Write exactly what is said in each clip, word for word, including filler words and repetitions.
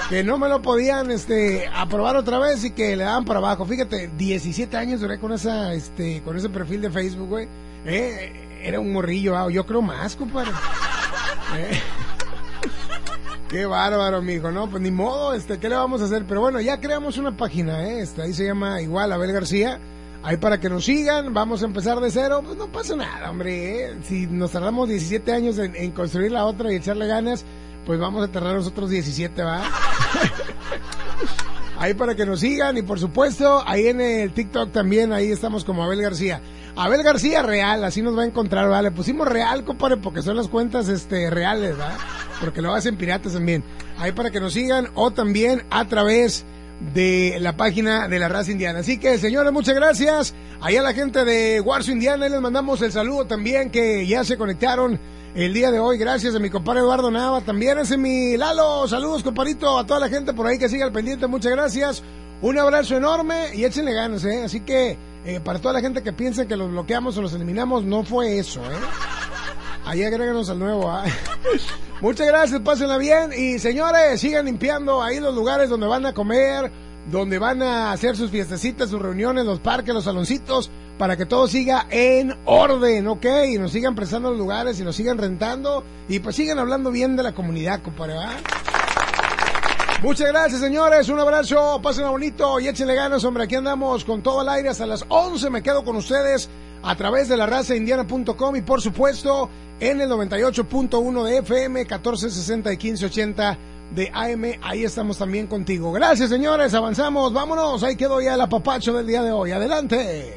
que no me lo podían este aprobar otra vez y que le daban para abajo. Fíjate, diecisiete años duré con esa este con ese perfil de Facebook, güey. Eh, era un morrillo, ah, yo creo más, compadre. Eh. Qué bárbaro, mijo, no, pues ni modo, este, ¿qué le vamos a hacer? Pero bueno, ya creamos una página, eh, esta, ahí se llama igual Abel García, ahí para que nos sigan, vamos a empezar de cero, pues no pasa nada, hombre, eh. Si nos tardamos diecisiete años en, en construir la otra y echarle ganas, pues vamos a tardar nosotros diecisiete, ¿va? Ahí para que nos sigan y por supuesto, ahí en el TikTok también, ahí estamos como Abel García. Abel García Real, así nos va a encontrar, ¿vale? Pusimos real, compadre, porque son las cuentas este reales, ¿verdad? Porque lo hacen piratas también. Ahí para que nos sigan o también a través de la página de la raza indiana. Así que, señores, muchas gracias. Ahí a la gente de Guarzo Indiana, les mandamos el saludo también que ya se conectaron el día de hoy. Gracias a mi compadre Eduardo Nava, también ese mi Lalo. Saludos, compadrito, a toda la gente por ahí que sigue al pendiente. Muchas gracias. Un abrazo enorme y échenle ganas, ¿eh? Así que, eh, para toda la gente que piensa que los bloqueamos o los eliminamos, no fue eso, ¿eh? Ahí agréganos al nuevo, ¿eh? Muchas gracias, pásenla bien. Y señores, sigan limpiando ahí los lugares donde van a comer, donde van a hacer sus fiestecitas, sus reuniones, los parques, los saloncitos, para que todo siga en orden, ¿ok? Y nos sigan prestando los lugares y nos sigan rentando y pues sigan hablando bien de la comunidad, compadre, ¿verdad? Muchas gracias, señores, un abrazo, pásenla bonito y échenle ganas, hombre, aquí andamos con todo el aire hasta las once, me quedo con ustedes a través de la raza indiana punto com y por supuesto en el noventa y ocho punto uno de F M, catorce sesenta y quince ochenta de A M, ahí estamos también contigo. Gracias, señores, avanzamos, vámonos, ahí quedó ya el apapacho del día de hoy, adelante.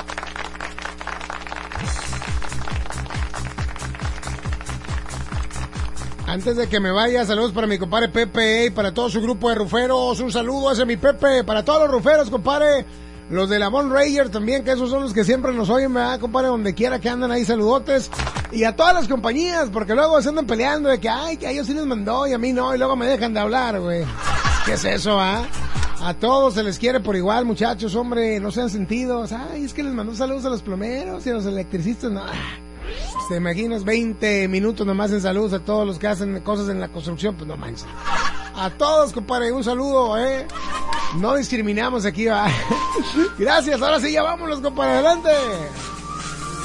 Antes de que me vaya, saludos para mi compadre Pepe y para todo su grupo de ruferos. Un saludo a ese mi Pepe, para todos los ruferos, compadre. Los de la Von Rayer también, que esos son los que siempre nos oyen, ¿verdad, compadre? Donde quiera que andan ahí, saludotes. Y a todas las compañías, porque luego se andan peleando de que, ay, que a ellos sí les mandó y a mí no, y luego me dejan de hablar, güey. ¿Qué es eso, ah? A todos se les quiere por igual, muchachos, hombre, no sean sentidos. Ay, es que les mandó saludos a los plomeros y a los electricistas, no. ¿Te imaginas veinte minutos nomás en saludos a todos los que hacen cosas en la construcción? Pues no manches. A todos, compadre, un saludo, ¿eh? No discriminamos aquí, ¿va? Gracias, ahora sí, ya vámonos, compadre, adelante.